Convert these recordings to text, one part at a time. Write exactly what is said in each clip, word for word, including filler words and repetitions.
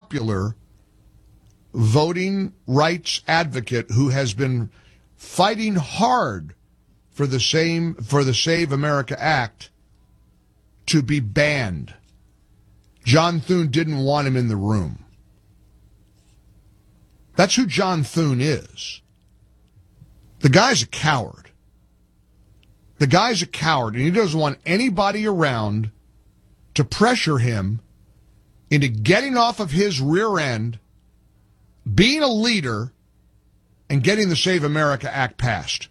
popular voting rights advocate who has been fighting hard for the same for the Save America Act to be banned. John Thune didn't want him in the room. That's who John Thune is. The guy's a coward. The guy's a coward, and he doesn't want anybody around to pressure him into getting off of his rear end, being a leader, and getting the Save America Act passed.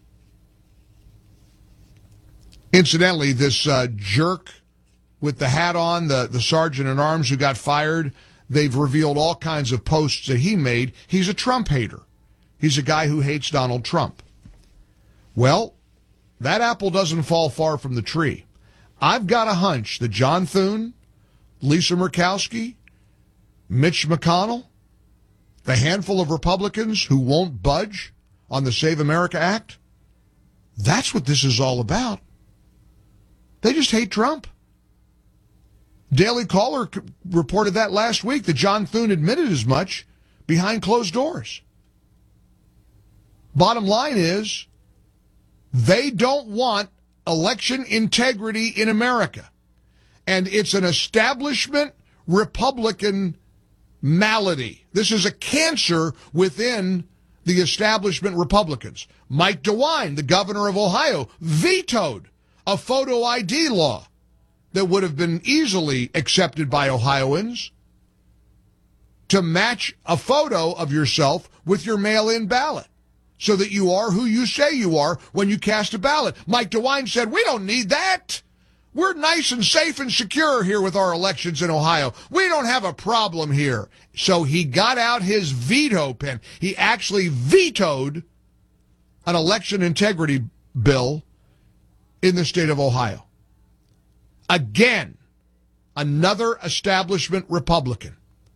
Incidentally, this uh, jerk with the hat on, the, the sergeant at arms who got fired, they've revealed all kinds of posts that he made. He's a Trump hater. He's a guy who hates Donald Trump. Well, that apple doesn't fall far from the tree. I've got a hunch that John Thune, Lisa Murkowski, Mitch McConnell, the handful of Republicans who won't budge on the Save America Act, that's what this is all about. They just hate Trump. Daily Caller reported that last week, that John Thune admitted as much behind closed doors. Bottom line is, they don't want election integrity in America. And it's an establishment Republican malady. This is a cancer within the establishment Republicans. Mike DeWine, the governor of Ohio, vetoed a photo I D law that would have been easily accepted by Ohioans to match a photo of yourself with your mail-in ballot so that you are who you say you are when you cast a ballot. Mike DeWine said, we don't need that. We're nice and safe and secure here with our elections in Ohio. We don't have a problem here. So he got out his veto pen. He actually vetoed an election integrity bill in the state of Ohio. Again, another establishment Republican.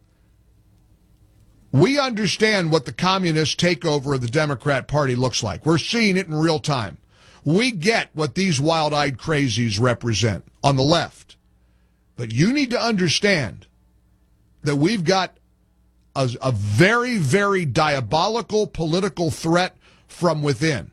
We understand what the communist takeover of the Democrat Party looks like. We're seeing it in real time. We get what these wild-eyed crazies represent on the left. But you need to understand that we've got a, a very, very diabolical political threat from within.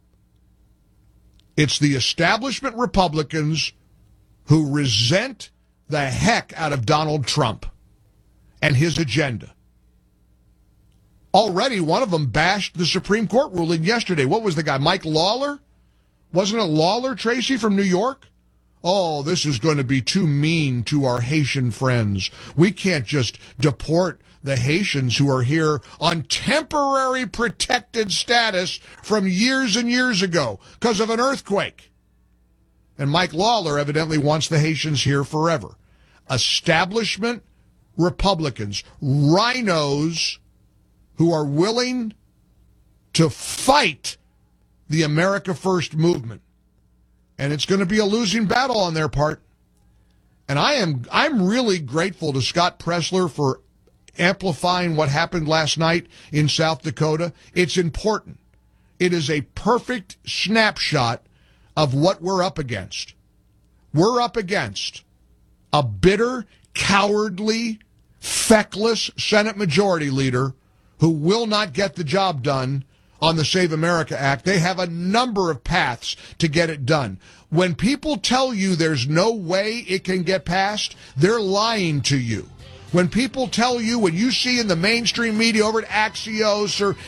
It's the establishment Republicans who resent the heck out of Donald Trump and his agenda. Already, one of them bashed the Supreme Court ruling yesterday. What was the guy, Mike Lawler? Wasn't it Lawler, Tracy, from New York? Oh, this is going to be too mean to our Haitian friends. We can't just deport the Haitians who are here on temporary protected status from years and years ago because of an earthquake. And Mike Lawler evidently wants the Haitians here forever. Establishment Republicans, rhinos who are willing to fight the America First movement. And it's going to be a losing battle on their part. And I am I'm really grateful to Scott Presler for amplifying what happened last night in South Dakota. It's important. It is a perfect snapshot of what we're up against. We're up against a bitter, cowardly, feckless Senate Majority Leader who will not get the job done on the Save America Act. They have a number of paths to get it done. When people tell you there's no way it can get passed, they're lying to you. When people tell you, when you see in the mainstream media over at Axios or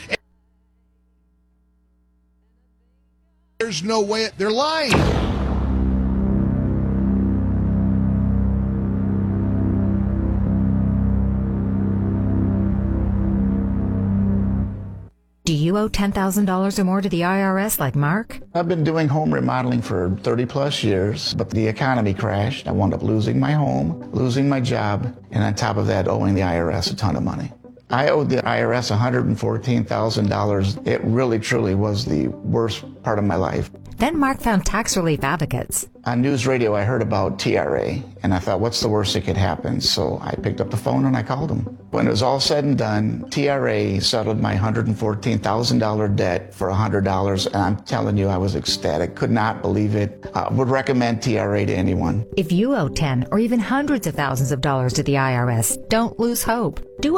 there's no way, they're lying. Do you owe ten thousand dollars or more to the I R S like Mark? I've been doing home remodeling for thirty plus years, but the economy crashed. I wound up losing my home, losing my job, and on top of that, owing the I R S a ton of money. I owed the I R S one hundred fourteen thousand dollars. It really, truly was the worst part of my life. Then Mark found tax relief advocates. On news radio, I heard about T R A, and I thought, what's the worst that could happen? So I picked up the phone and I called them. When it was all said and done, T R A settled my one hundred fourteen thousand dollars debt for one hundred dollars, and I'm telling you, I was ecstatic. Could not believe it. I would recommend T R A to anyone. If you owe ten or even hundreds of thousands of dollars to the I R S, don't lose hope. Do